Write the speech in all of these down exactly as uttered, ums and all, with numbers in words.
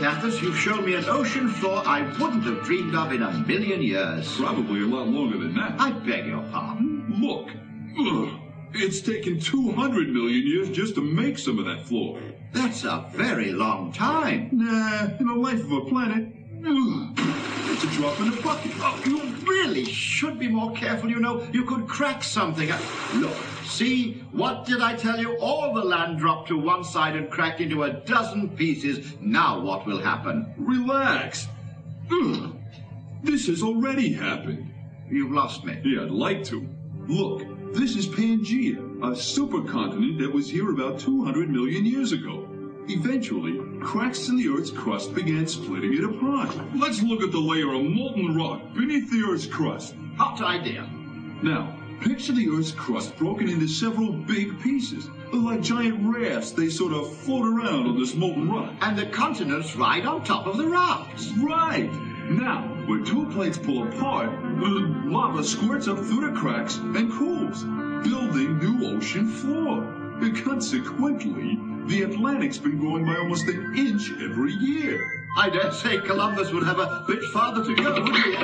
Atlas, you've shown me an ocean floor I wouldn't have dreamed of in a million years. Probably a lot longer than that. I beg your pardon? Look. Ugh. It's taken two hundred million years just to make some of that floor. That's a very long time. Nah, in the life of a planet, ugh, it's a drop in the bucket. Oh, you really should be more careful, you know. You could crack something. Look, see, what did I tell you? All the land dropped to one side and cracked into a dozen pieces. Now what will happen? Relax. Ugh. This has already happened. You've lost me. Yeah, I'd like to. Look. This is Pangaea, a supercontinent that was here about two hundred million years ago. Eventually, cracks in the Earth's crust began splitting it apart. Let's look at the layer of molten rock beneath the Earth's crust. Hot idea. Now, picture the Earth's crust broken into several big pieces. Like giant rafts, they sort of float around on this molten rock. And the continents ride on top of the rafts. Right. Now, when two plates pull apart, the lava squirts up through the cracks and cools, building new ocean floor. And consequently, the Atlantic's been growing by almost an inch every year. I dare say Columbus would have a bit farther to go, wouldn't he?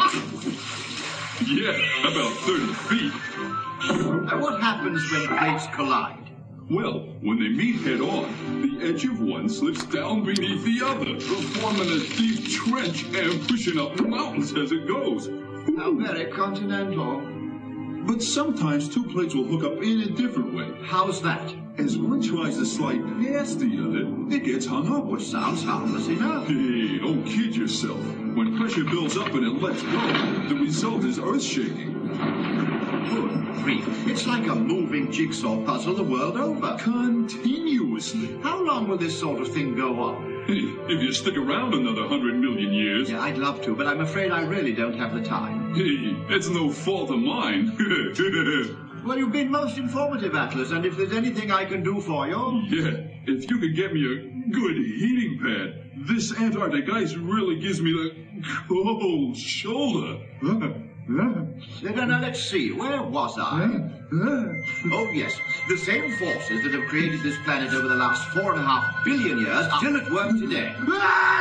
Yeah, about thirty feet. And what happens when plates collide? Well, when they meet head-on, the edge of one slips down beneath the other, forming a deep trench and pushing up mountains as it goes. How very continental. But sometimes two plates will hook up in a different way. How's that? As one tries to slide past the other, it gets hung up. Which sounds harmless enough. Hey, don't kid yourself. When pressure builds up and it lets go, the result is earth shaking. Good grief. It's like a moving jigsaw puzzle the world over. Continuously. How long will this sort of thing go on? Hey, if you stick around another hundred million years. Yeah, I'd love to, but I'm afraid I really don't have the time. Hey, it's no fault of mine. Well, you've been most informative, Atlas, and if there's anything I can do for you... Yeah, if you could get me a good heating pad, this Antarctic ice really gives me the cold shoulder. Now, now, let's see, where was I? Oh, yes, the same forces that have created this planet over the last four and a half billion years are still at work today.